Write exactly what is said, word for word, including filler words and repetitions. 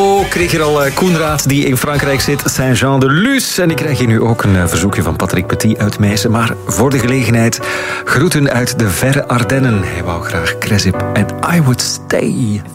Ik kreeg hier al Koenraad, die in Frankrijk zit, Saint-Jean-de-Luz. En ik krijg hier nu ook een verzoekje van Patrick Petit uit Meissen. Maar voor de gelegenheid, groeten uit de verre Ardennen. Hij wou graag Cresip en I Would Stay.